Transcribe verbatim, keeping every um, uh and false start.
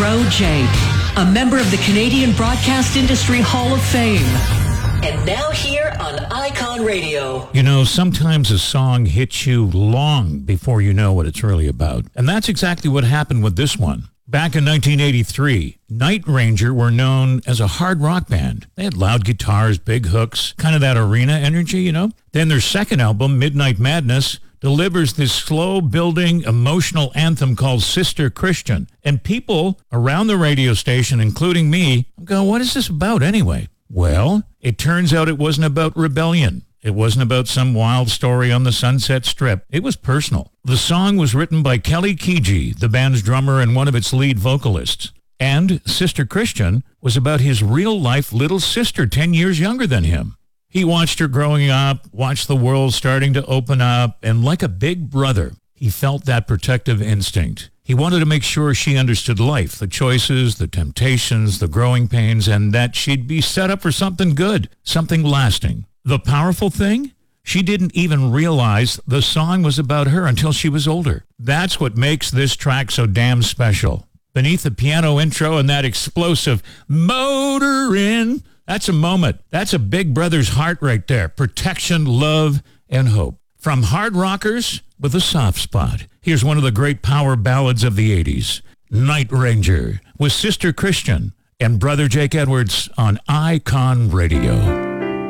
Dro J, a member of the Canadian Broadcast Industry Hall of Fame. And now here on Icon Radio. You know, sometimes a song hits you long before you know what it's really about. And that's exactly what happened with this one. Back in nineteen eighty-three, Night Ranger were known as a hard rock band. They had loud guitars, big hooks, kind of that arena energy, you know? Then their second album, Midnight Madness, delivers this slow-building, emotional anthem called Sister Christian. And people around the radio station, including me, go, what is this about anyway? Well, it turns out it wasn't about rebellion. It wasn't about some wild story on the Sunset Strip. It was personal. The song was written by Kelly Keegee, the band's drummer and one of its lead vocalists. And Sister Christian was about his real-life little sister ten years younger than him. He watched her growing up, watched the world starting to open up, and like a big brother, he felt that protective instinct. He wanted to make sure she understood life, the choices, the temptations, the growing pains, and that she'd be set up for something good, something lasting. The powerful thing? She didn't even realize the song was about her until she was older. That's what makes this track so damn special. Beneath the piano intro and that explosive motorin', that's a moment. That's a big brother's heart right there. Protection, love, and hope. From hard rockers with a soft spot, here's one of the great power ballads of the eighties, Night Ranger, with Sister Christian and Brother Jake Edwards on Icon Radio.